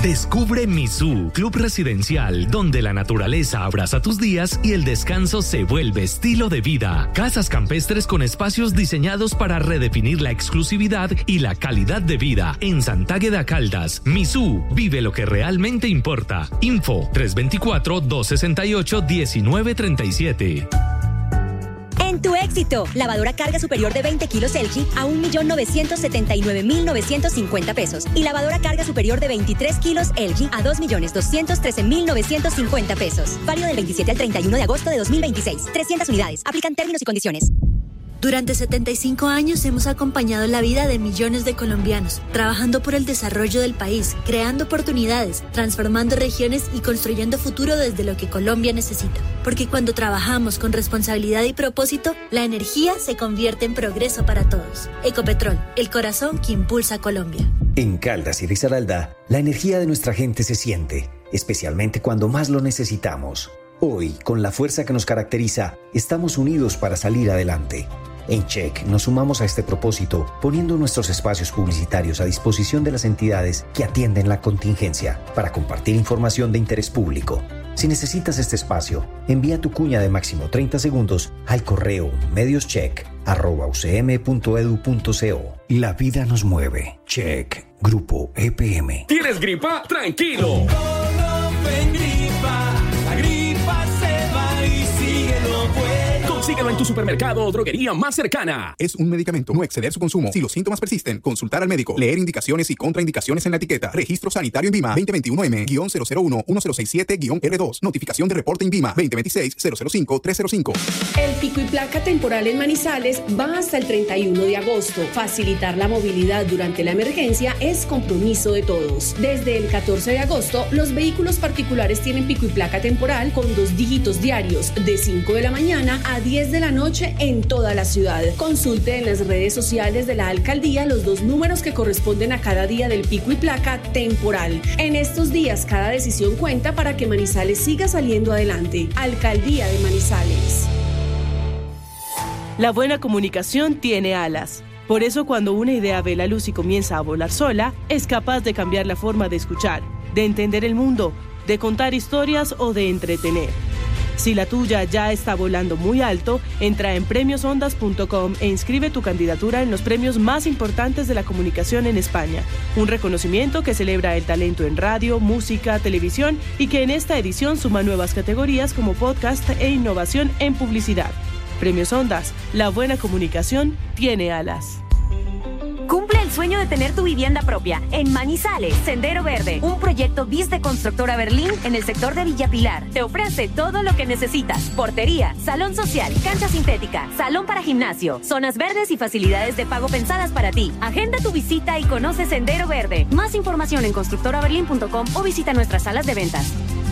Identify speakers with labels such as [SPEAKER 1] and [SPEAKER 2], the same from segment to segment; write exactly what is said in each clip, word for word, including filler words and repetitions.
[SPEAKER 1] Descubre Misú, club residencial, donde la naturaleza abraza tus días y el descanso se vuelve estilo de vida. Casas campestres con espacios diseñados para redefinir la exclusividad y la calidad de vida. En Santágueda Caldas, Misú, vive lo que realmente importa. Info tres dos cuatro, dos seis ocho, uno nueve tres siete.
[SPEAKER 2] En tu éxito, lavadora carga superior de veinte kilos L G a un millón novecientos setenta y nueve mil novecientos cincuenta pesos y lavadora carga superior de veintitrés kilos L G a dos millones doscientos trece mil novecientos cincuenta pesos. Válido del veintisiete al treinta y uno de agosto de dos mil veintiséis. trescientas unidades. Aplican términos y condiciones.
[SPEAKER 3] Durante setenta y cinco años hemos acompañado la vida de millones de colombianos, trabajando por el desarrollo del país, creando oportunidades, transformando regiones y construyendo futuro desde lo que Colombia necesita. Porque cuando trabajamos con responsabilidad y propósito, la energía se convierte en progreso para todos. Ecopetrol, el corazón que impulsa a Colombia.
[SPEAKER 4] En Caldas y Risaralda, la energía de nuestra gente se siente, especialmente cuando más lo necesitamos. Hoy, con la fuerza que nos caracteriza, estamos unidos para salir adelante. En Check nos sumamos a este propósito, poniendo nuestros espacios publicitarios a disposición de las entidades que atienden la contingencia para compartir información de interés público. Si necesitas este espacio, envía tu cuña de máximo treinta segundos al correo medioscheck arroba u c m punto e d u punto c o. La vida nos mueve. Check. Grupo E P M.
[SPEAKER 5] ¿Tienes gripa? ¡Tranquilo! Consíguelo en tu supermercado o droguería más cercana.
[SPEAKER 6] Es un medicamento. No exceder su consumo. Si los síntomas persisten, consultar al médico. Leer indicaciones y contraindicaciones en la etiqueta. Registro sanitario INVIMA veinte veintiuno M cero cero uno uno cero seis siete R dos. Notificación de reporte INVIMA veinte veintiséis cero cero cinco tres cero cinco.
[SPEAKER 7] El pico y placa temporal en Manizales va hasta el treinta y uno de agosto. Facilitar la movilidad durante la emergencia es compromiso de todos. Desde el catorce de agosto, los vehículos particulares tienen pico y placa temporal con dos dígitos diarios de cinco de la mañana a diez de la noche en toda la ciudad. Consulte en las redes sociales de la alcaldía los dos números que corresponden a cada día del pico y placa temporal. En estos días, cada decisión cuenta para que Manizales siga saliendo adelante. Alcaldía de Manizales.
[SPEAKER 8] La buena comunicación tiene alas. Por eso, cuando una idea ve la luz y comienza a volar sola, es capaz de cambiar la forma de escuchar, de entender el mundo, de contar historias o de entretener. Si la tuya ya está volando muy alto, entra en premios ondas punto com e inscribe tu candidatura en los premios más importantes de la comunicación en España. Un reconocimiento que celebra el talento en radio, música, televisión y que en esta edición suma nuevas categorías como podcast e innovación en publicidad. Premios Ondas, la buena comunicación tiene alas.
[SPEAKER 9] Cumple el sueño de tener tu vivienda propia en Manizales, Sendero Verde, un proyecto B I S de Constructora Berlín en el sector de Villa Pilar. Te ofrece todo lo que necesitas: portería, salón social, cancha sintética, salón para gimnasio, zonas verdes y facilidades de pago pensadas para ti. Agenda tu visita y conoce Sendero Verde. Más información en constructora berlín punto com o visita nuestras salas de ventas.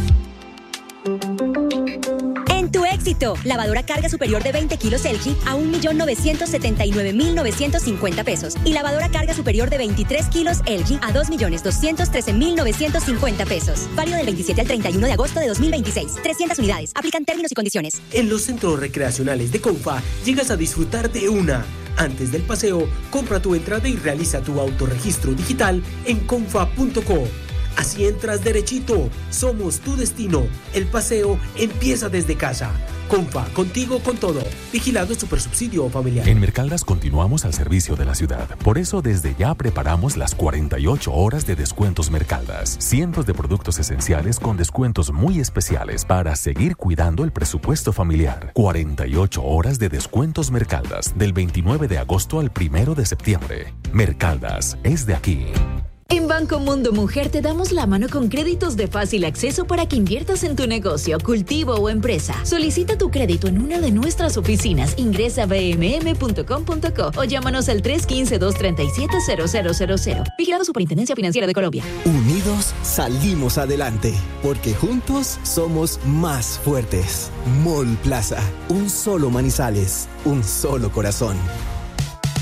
[SPEAKER 2] En tu éxito, lavadora carga superior de veinte kilos L G a un millón novecientos setenta y nueve mil novecientos cincuenta pesos y lavadora carga superior de veintitrés kilos L G a dos millones doscientos trece mil novecientos cincuenta pesos. Válido del veintisiete al treinta y uno de agosto de dos mil veintiséis. trescientas unidades. Aplican términos y condiciones.
[SPEAKER 10] En los centros recreacionales de Confa llegas a disfrutar de una. Antes del paseo, compra tu entrada y realiza tu autorregistro digital en confa punto co. Así entras derechito. Somos tu destino. El paseo empieza desde casa. Confa, contigo con todo. Vigilado Supersubsidio Familiar.
[SPEAKER 11] En Mercaldas continuamos al servicio de la ciudad. Por eso desde ya preparamos las cuarenta y ocho horas de descuentos Mercaldas. Cientos de productos esenciales con descuentos muy especiales para seguir cuidando el presupuesto familiar. cuarenta y ocho horas de descuentos Mercaldas del veintinueve de agosto al primero de septiembre. Mercaldas es de aquí.
[SPEAKER 12] En Banco Mundo Mujer te damos la mano con créditos de fácil acceso para que inviertas en tu negocio, cultivo o empresa. Solicita tu crédito en una de nuestras oficinas. Ingresa a b m m punto com punto co o llámanos al tres uno cinco, dos tres siete, cero cero cero cero. Vigilado Superintendencia Financiera de Colombia.
[SPEAKER 13] Unidos salimos adelante, porque juntos somos más fuertes. Mall Plaza, un solo Manizales, un solo corazón.